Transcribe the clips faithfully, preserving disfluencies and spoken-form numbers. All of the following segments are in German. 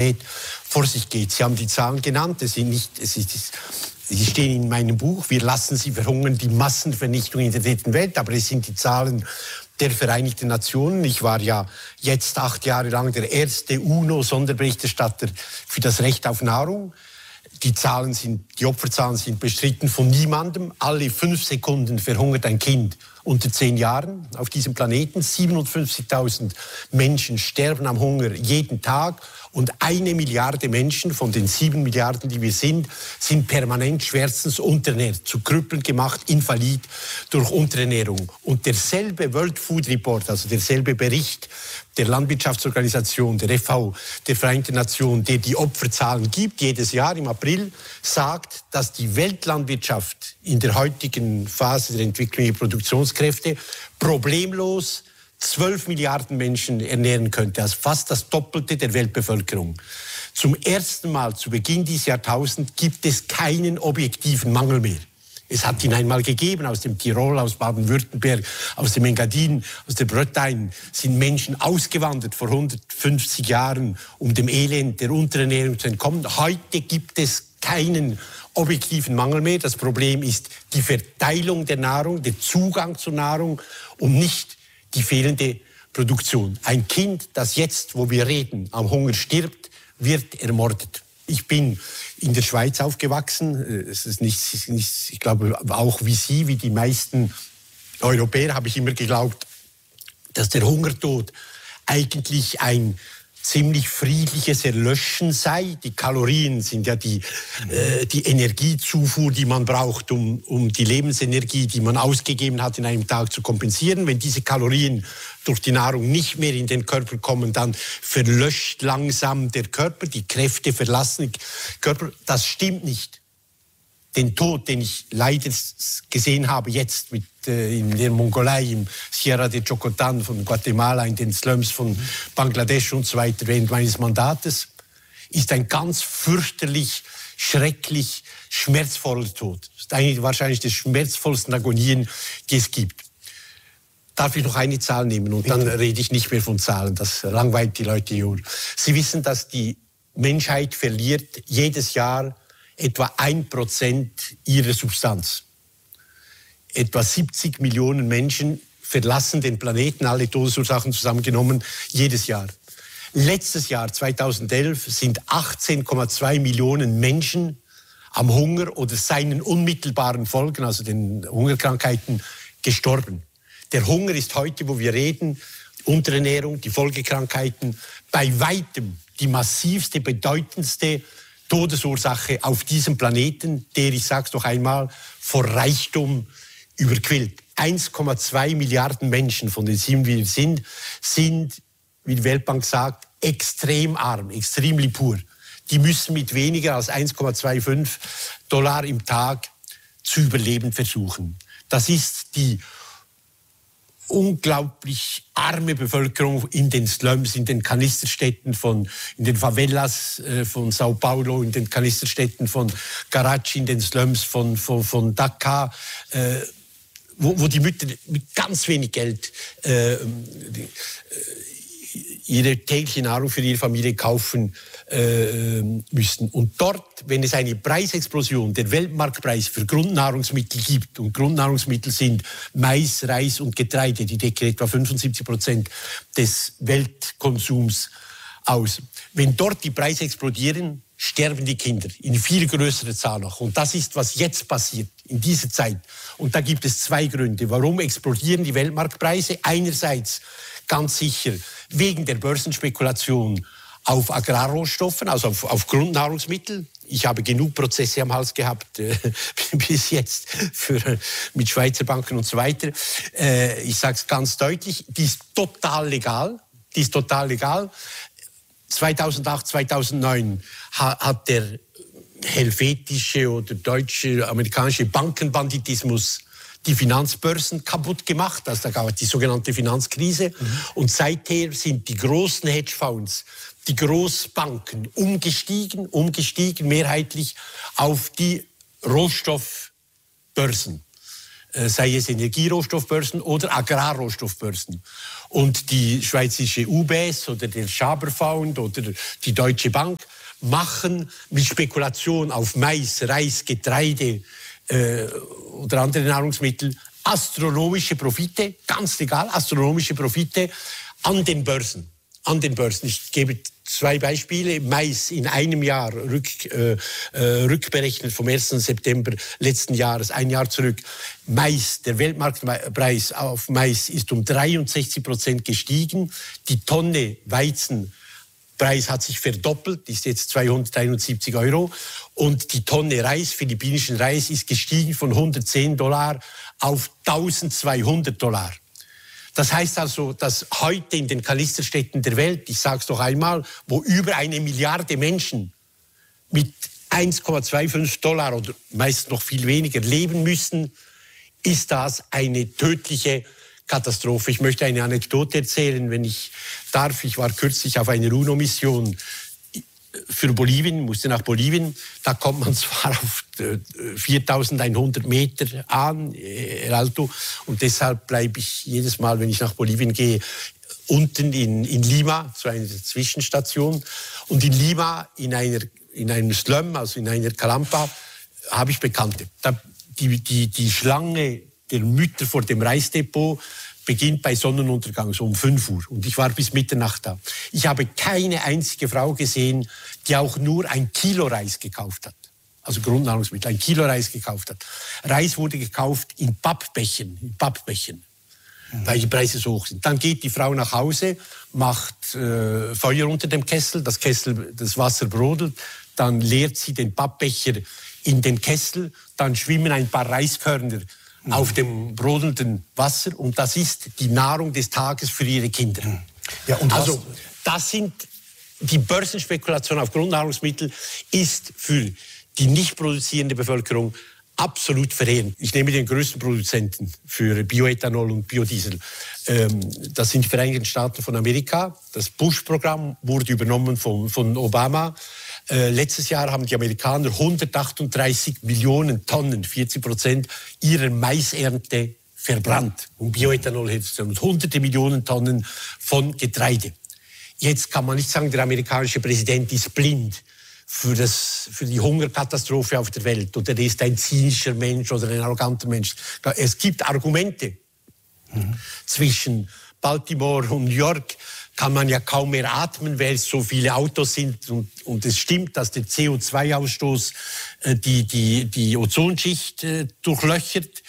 Planet vor sich geht. Sie haben die Zahlen genannt, es sind nicht, es ist, sie stehen in meinem Buch, wir lassen sie verhungern, die Massenvernichtung in der dritten Welt, aber es sind die Zahlen der Vereinigten Nationen. Ich war ja jetzt acht Jahre lang der erste UNO-Sonderberichterstatter für das Recht auf Nahrung. Die Zahlen sind, die Opferzahlen sind bestritten von niemandem. Alle fünf Sekunden verhungert ein Kind unter zehn Jahren auf diesem Planeten. siebenundfünfzigtausend Menschen sterben am Hunger jeden Tag. Und eine Milliarde Menschen von den sieben Milliarden, die wir sind, sind permanent schwerstens unterernährt, zu Krüppeln gemacht, invalid durch Unterernährung. Und derselbe World Food Report, also derselbe Bericht der Landwirtschaftsorganisation, der F A O, der Vereinten Nationen, der die Opferzahlen gibt, jedes Jahr im April, sagt, dass die Weltlandwirtschaft in der heutigen Phase der Entwicklung ihrer Produktionskräfte problemlos zwölf Milliarden Menschen ernähren könnte, also fast das Doppelte der Weltbevölkerung. Zum ersten Mal zu Beginn dieses Jahrtausends gibt es keinen objektiven Mangel mehr. Es hat ihn einmal gegeben, aus dem Tirol, aus Baden-Württemberg, aus dem Engadin, aus der Bretagne sind Menschen ausgewandert vor hundertfünfzig Jahren, um dem Elend der Unterernährung zu entkommen. Heute gibt es keinen objektiven Mangel mehr. Das Problem ist die Verteilung der Nahrung, der Zugang zur Nahrung und nicht die fehlende Produktion. Ein Kind, das jetzt, wo wir reden, am Hunger stirbt, wird ermordet. Ich bin in der Schweiz aufgewachsen. Es ist nicht, nicht, ich glaube, auch wie Sie, wie die meisten Europäer, habe ich immer geglaubt, dass der Hungertod eigentlich ein ziemlich friedliches Erlöschen sei. Die Kalorien sind ja die, äh, die Energiezufuhr, die man braucht, um, um die Lebensenergie, die man ausgegeben hat, in einem Tag zu kompensieren. Wenn diese Kalorien durch die Nahrung nicht mehr in den Körper kommen, dann verlöscht langsam der Körper, die Kräfte verlassen den Körper. Das stimmt nicht. Den Tod, den ich leider gesehen habe jetzt mit, äh, in der Mongolei, im Sierra de Chocotan von Guatemala, in den Slums von Bangladesch und so weiter während meines Mandates, ist ein ganz fürchterlich, schrecklich, schmerzvoller Tod. Das ist eigentlich wahrscheinlich die schmerzvollsten Agonien, die es gibt. Darf ich noch eine Zahl nehmen und dann rede ich nicht mehr von Zahlen, das langweilt die Leute hier. Sie wissen, dass die Menschheit verliert jedes Jahr etwa ein Prozent ihrer Substanz. Etwa siebzig Millionen Menschen verlassen den Planeten, alle Todesursachen zusammengenommen, jedes Jahr. Letztes Jahr, zweitausendelf, sind achtzehn Komma zwei Millionen Menschen am Hunger oder seinen unmittelbaren Folgen, also den Hungerkrankheiten, gestorben. Der Hunger ist heute, wo wir reden, Unterernährung, die Folgekrankheiten, bei weitem die massivste, bedeutendste Todesursache auf diesem Planeten, der, ich sage es noch einmal, vor Reichtum überquillt. eins Komma zwei Milliarden Menschen, von den sieben wir sind, sind, wie die Weltbank sagt, extrem arm, extrem pur. Die müssen mit weniger als eins Komma fünfundzwanzig Dollar im Tag zu überleben versuchen. Das ist die unglaublich arme Bevölkerung in den Slums, in den Kanisterstädten von, in den Favelas äh, von Sao Paulo, in den Kanisterstädten von Karachi, in den Slums von, von, von Dhaka, äh, wo, wo die Mütter mit ganz wenig Geld äh, die, äh, ihre tägliche Nahrung für ihre Familie kaufen äh, müssen. Und dort, wenn es eine Preisexplosion, der Weltmarktpreis für Grundnahrungsmittel gibt, und Grundnahrungsmittel sind Mais, Reis und Getreide, die decken etwa fünfundsiebzig Prozent des Weltkonsums aus. Wenn dort die Preise explodieren, sterben die Kinder in viel größerer Zahl noch. Und das ist, was jetzt passiert, in dieser Zeit. Und da gibt es zwei Gründe. Warum explodieren die Weltmarktpreise? Einerseits ganz sicher wegen der Börsenspekulation auf Agrarrohstoffen, also auf, auf Grundnahrungsmittel. Ich habe genug Prozesse am Hals gehabt, äh, bis jetzt, für, mit Schweizer Banken und so weiter. Äh, ich sage es ganz deutlich, die ist total legal. Die ist total legal. zweitausendacht, zweitausendneun ha, hat der helvetische oder deutsche, amerikanische Bankenbanditismus die Finanzbörsen kaputt gemacht. Also da gab es die sogenannte Finanzkrise. Mhm. Und seither sind die großen Hedgefonds, die Großbanken umgestiegen, umgestiegen mehrheitlich auf die Rohstoffbörsen. sei es Energierohstoffbörsen oder Agrarrohstoffbörsen. Und die schweizerische U B S oder der Schaberfound oder die Deutsche Bank machen mit Spekulation auf Mais, Reis, Getreide äh, oder andere Nahrungsmittel astronomische Profite, ganz legal, astronomische Profite an den Börsen. An den Börsen. Ich gebe zwei Beispiele. Mais in einem Jahr rück, äh, äh, rückberechnet vom ersten September letzten Jahres, ein Jahr zurück. Mais, der Weltmarktpreis auf Mais ist um dreiundsechzig Prozent gestiegen. Die Tonne Weizenpreis hat sich verdoppelt, ist jetzt zweihunderteinundsiebzig Euro. Und die Tonne Reis, philippinischen Reis, ist gestiegen von hundertzehn Dollar auf eintausendzweihundert Dollar. Das heißt also, dass heute in den Kanisterstädten der Welt, ich sage es noch einmal, wo über eine Milliarde Menschen mit eins Komma fünfundzwanzig Dollar oder meist noch viel weniger leben müssen, ist das eine tödliche Katastrophe. Ich möchte eine Anekdote erzählen, wenn ich darf. Ich war kürzlich auf einer UNO-Mission für Bolivien, musste nach Bolivien. Da kommt man zwar auf viertausendeinhundert Meter an, El Alto, und deshalb bleibe ich jedes Mal, wenn ich nach Bolivien gehe, unten in, in Lima, zu einer Zwischenstation. Und in Lima, in, einer, in einem Slum, also in einer Calampa, habe ich Bekannte. Da, die, die, die Schlange der Mütter vor dem Reisdepot beginnt bei Sonnenuntergang, so um fünf Uhr. Und ich war bis Mitternacht da. Ich habe keine einzige Frau gesehen, die auch nur ein Kilo Reis gekauft hat. Also Grundnahrungsmittel, ein Kilo Reis gekauft hat. Reis wurde gekauft in Pappbechern, in Pappbechern, mhm. weil die Preise so hoch sind. Dann geht die Frau nach Hause, macht äh, Feuer unter dem Kessel, das Kessel, das Wasser brodelt, dann leert sie den Pappbecher in den Kessel, dann schwimmen ein paar Reiskörner mhm. auf dem brodelnden Wasser, und das ist die Nahrung des Tages für ihre Kinder. Mhm. Ja, und also das sind die Börsenspekulation auf Grundnahrungsmittel ist für die nicht produzierende Bevölkerung absolut verheerend. Ich nehme den größten Produzenten für Bioethanol und Biodiesel. Das sind die Vereinigten Staaten von Amerika. Das Bush-Programm wurde übernommen von, von Obama. Letztes Jahr haben die Amerikaner hundertachtunddreißig Millionen Tonnen, vierzig Prozent ihrer Maisernte verbrannt, um Bioethanol herzustellen. Und hunderte Millionen Tonnen von Getreide. Jetzt kann man nicht sagen, der amerikanische Präsident ist blind für, das, für die Hungerkatastrophe auf der Welt oder er ist ein zynischer Mensch oder ein arroganter Mensch. Es gibt Argumente. Mhm. Zwischen Baltimore und New York kann man ja kaum mehr atmen, weil es so viele Autos sind. Und, und es stimmt, dass der C O zwei Ausstoß äh, die, die, die Ozonschicht äh, durchlöchert.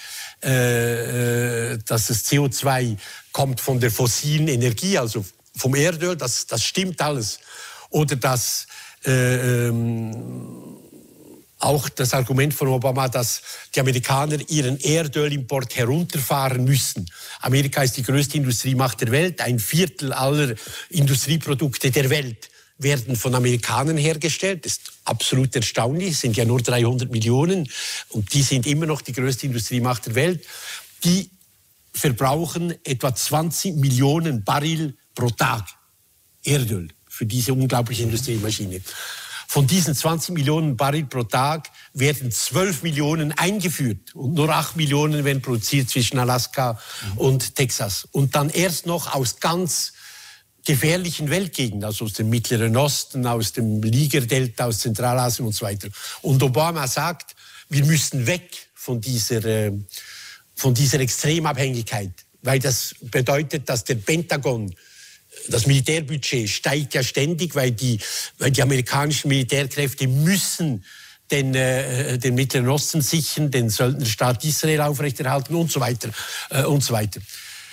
Äh, dass das C O zwei kommt von der fossilen Energie, also vom Erdöl, das, das stimmt alles. Oder dass äh, ähm, auch das Argument von Obama, dass die Amerikaner ihren Erdölimport herunterfahren müssen. Amerika ist die größte Industriemacht der Welt. Ein Viertel aller Industrieprodukte der Welt werden von Amerikanern hergestellt. Das ist absolut erstaunlich. Es sind ja nur dreihundert Millionen und die sind immer noch die größte Industriemacht der Welt. Die verbrauchen etwa zwanzig Millionen Barrel pro Tag Erdöl für diese unglaubliche Industriemaschine. Von diesen zwanzig Millionen Barrel pro Tag werden zwölf Millionen eingeführt und nur acht Millionen werden produziert zwischen Alaska mhm. und Texas. Und dann erst noch aus ganz gefährlichen Weltgegenden, also aus dem Mittleren Osten, aus dem Niger-Delta, aus Zentralasien und so weiter. Und Obama sagt, wir müssen weg von dieser, äh, von dieser Extremabhängigkeit, weil das bedeutet, dass der Pentagon, das Militärbudget steigt ja ständig, weil die, weil die amerikanischen Militärkräfte müssen den, äh, den Mittleren Osten sichern, den Söldnerstaat Israel aufrechterhalten und so weiter äh, und so weiter.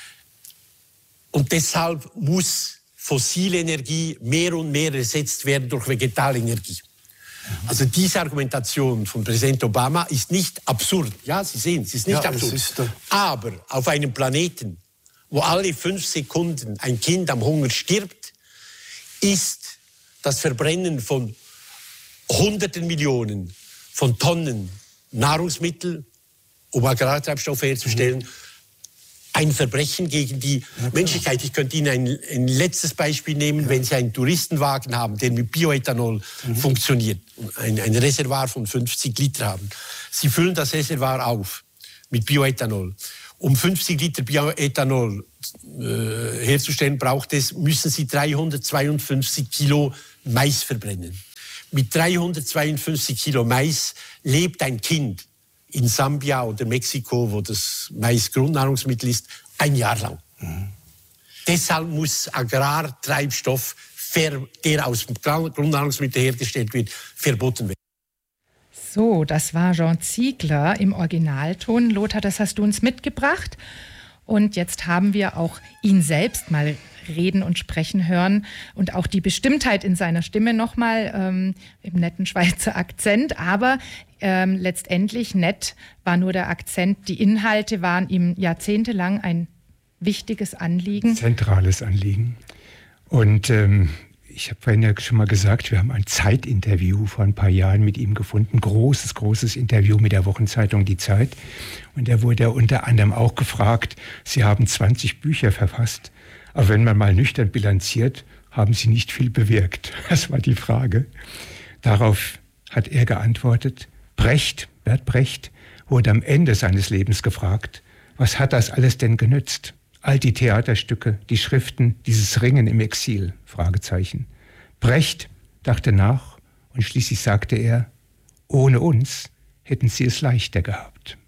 Und deshalb muss fossile Energie mehr und mehr ersetzt werden durch Vegetalenergie. Also diese Argumentation von Präsident Obama ist nicht absurd. Ja, Sie sehen, es ist nicht ja, absurd. Ist, äh Aber auf einem Planeten, wo alle fünf Sekunden ein Kind am Hunger stirbt, ist das Verbrennen von hunderten Millionen von Tonnen Nahrungsmittel, um Agrartreibstoffe herzustellen, mhm. ein Verbrechen gegen die ja, Menschlichkeit. Ich könnte Ihnen ein, ein letztes Beispiel nehmen, ja. wenn Sie einen Touristenwagen haben, der mit Bioethanol mhm. funktioniert, ein, ein Reservoir von fünfzig Liter haben. Sie füllen das Reservoir auf. mit Bioethanol. Um fünfzig Liter Bioethanol äh, herzustellen, braucht es, müssen Sie dreihundertzweiundfünfzig Kilo Mais verbrennen. Mit dreihundertzweiundfünfzig Kilo Mais lebt ein Kind in Sambia oder Mexiko, wo das Mais Grundnahrungsmittel ist, ein Jahr lang. Mhm. Deshalb muss Agrartreibstoff, der aus Grundnahrungsmitteln hergestellt wird, verboten werden. So, das war Jean Ziegler im Originalton. Lothar, das hast du uns mitgebracht. Und jetzt haben wir auch ihn selbst mal reden und sprechen hören und auch die Bestimmtheit in seiner Stimme nochmal ähm, im netten Schweizer Akzent. Aber ähm, letztendlich nett war nur der Akzent. Die Inhalte waren ihm jahrzehntelang ein wichtiges Anliegen. Zentrales Anliegen. Und ähm, ich habe vorhin ja schon mal gesagt, wir haben ein Zeitinterview vor ein paar Jahren mit ihm gefunden. Großes, großes Interview mit der Wochenzeitung Die Zeit. Und da wurde er unter anderem auch gefragt, Sie haben zwanzig Bücher verfasst, aber wenn man mal nüchtern bilanziert, haben Sie nicht viel bewirkt. Das war die Frage. Darauf hat er geantwortet, Brecht, Bert Brecht, wurde am Ende seines Lebens gefragt, was hat das alles denn genützt? All die Theaterstücke, die Schriften, dieses Ringen im Exil, Fragezeichen. Brecht dachte nach und schließlich sagte er, ohne uns hätten sie es leichter gehabt.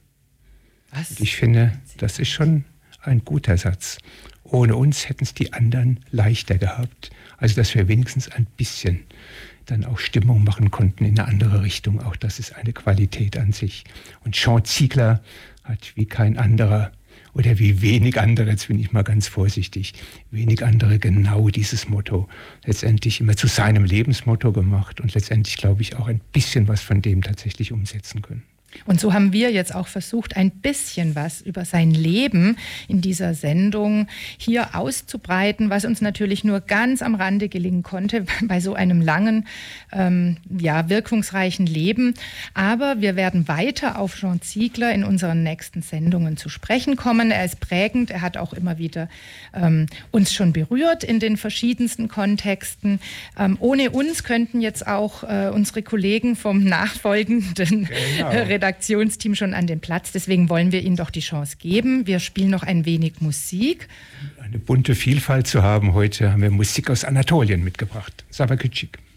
Was? Und ich finde, das ist schon ein guter Satz. Ohne uns hätten es die anderen leichter gehabt. Also, dass wir wenigstens ein bisschen dann auch Stimmung machen konnten in eine andere Richtung. Auch das ist eine Qualität an sich. Und Jean Ziegler hat wie kein anderer oder wie wenig andere, jetzt bin ich mal ganz vorsichtig, wenig andere genau dieses Motto letztendlich immer zu seinem Lebensmotto gemacht und letztendlich, glaube ich, auch ein bisschen was von dem tatsächlich umsetzen können. Und so haben wir jetzt auch versucht, ein bisschen was über sein Leben in dieser Sendung hier auszubreiten, was uns natürlich nur ganz am Rande gelingen konnte bei so einem langen, ähm, ja, wirkungsreichen Leben. Aber wir werden weiter auf Jean Ziegler in unseren nächsten Sendungen zu sprechen kommen. Er ist prägend, er hat auch immer wieder ähm, uns schon berührt in den verschiedensten Kontexten. Ähm, ohne uns könnten jetzt auch äh, unsere Kollegen vom nachfolgenden genau. Redaktionsteam schon an den Platz. Deswegen wollen wir Ihnen doch die Chance geben. Wir spielen noch ein wenig Musik. Eine bunte Vielfalt zu haben. Heute haben wir Musik aus Anatolien mitgebracht. Sabakütschik.